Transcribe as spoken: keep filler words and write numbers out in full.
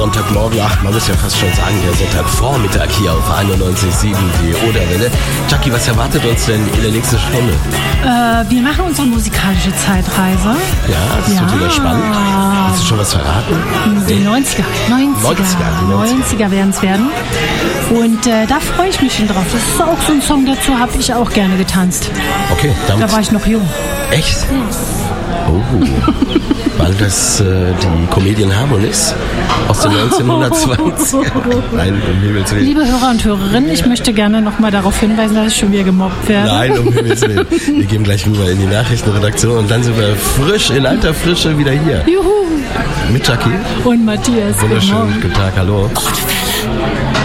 Sonntagmorgen, ach, man muss ja fast schon sagen, der Sonntagvormittag hier auf einundneunzig Komma sieben, die Oderwelle. Jackie, was erwartet uns denn in der nächsten Stunde? Äh, wir machen unsere musikalische Zeitreise. Ja, das ja. wird wieder spannend. Hast du schon was verraten? Die neunziger. neunziger. neunziger, neunziger werden es werden. Und äh, da freue ich mich schon drauf. Das ist auch so ein Song, dazu habe ich auch gerne getanzt. Okay, damit. Da war ich noch jung. Echt? Oh. Weil das äh, die Comedian Harmonies aus den neunzehnhundertzwanzig. Nein, um Himmels Willen. Liebe Hörer und Hörerinnen, ich möchte gerne nochmal darauf hinweisen, dass ich schon wieder gemobbt werde. Nein, um Himmels Willen. Wir gehen gleich rüber in die Nachrichtenredaktion und dann sind wir frisch, in alter Frische wieder hier. Juhu! Mit Jackie. Und Matthias. Wunderschön, guten Tag, hallo. Gottwille.